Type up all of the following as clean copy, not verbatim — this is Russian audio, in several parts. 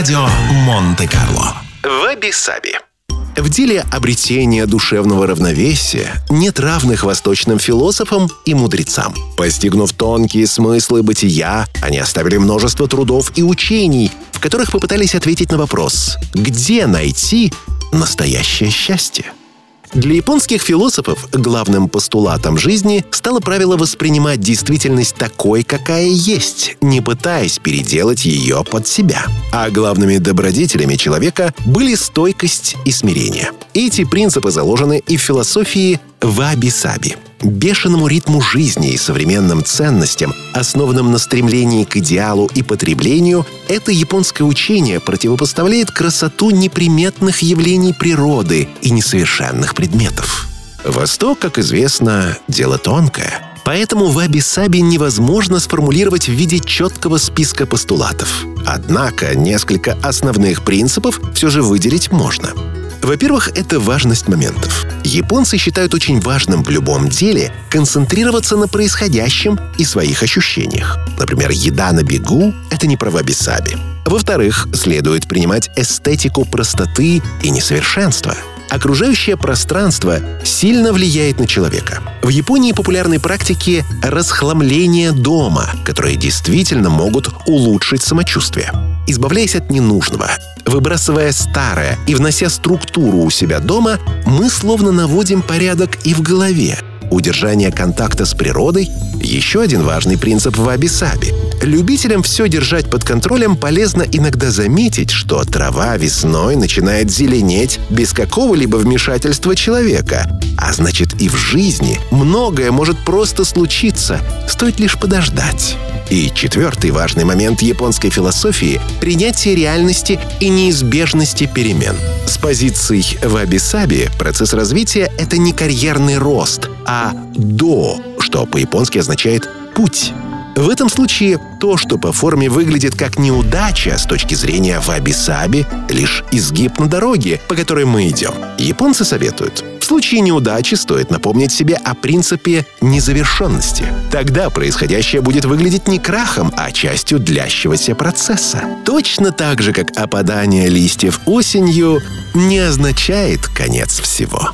радио Монте-Карло. Ваби-саби. В деле обретения душевного равновесия нет равных восточным философам и мудрецам. Постигнув тонкие смыслы бытия, они оставили множество трудов и учений, в которых попытались ответить на вопрос: где найти настоящее счастье? Для японских философов главным постулатом жизни стало правило воспринимать действительность такой, какая есть, не пытаясь переделать ее под себя. А главными добродетелями человека были стойкость и смирение. Эти принципы заложены и в философии ваби-саби. Бешеному ритму жизни и современным ценностям, основанным на стремлении к идеалу и потреблению, это японское учение противопоставляет красоту неприметных явлений природы и несовершенных предметов. Восток, как известно, дело тонкое. Поэтому ваби-саби невозможно сформулировать в виде четкого списка постулатов. Однако несколько основных принципов все же выделить можно. Во-первых, это важность моментов. Японцы считают очень важным в любом деле концентрироваться на происходящем и своих ощущениях. Например, еда на бегу — это не про ваби-саби. Во-вторых, следует принимать эстетику простоты и несовершенства. Окружающее пространство сильно влияет на человека. В Японии популярны практики расхламления дома, которые действительно могут улучшить самочувствие. Избавляясь от ненужного, выбрасывая старое и внося структуру у себя дома, мы словно наводим порядок и в голове. Удержание контакта с природой — еще один важный принцип ваби-саби. Любителям все держать под контролем полезно иногда заметить, что трава весной начинает зеленеть без какого-либо вмешательства человека. А значит, и в жизни многое может просто случиться, стоит лишь подождать. И четвертый важный момент японской философии — принятие реальности и неизбежности перемен. С позиций ваби-саби процесс развития — это не карьерный рост, а до, что по-японски означает «путь». В этом случае то, что по форме выглядит как неудача, с точки зрения ваби-саби, лишь изгиб на дороге, по которой мы идем. Японцы советуют: в случае неудачи стоит напомнить себе о принципе незавершенности. Тогда происходящее будет выглядеть не крахом, а частью длящегося процесса. Точно так же, как опадание листьев осенью не означает конец всего.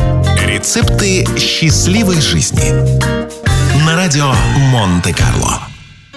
Рецепты счастливой жизни на радио Монте-Карло.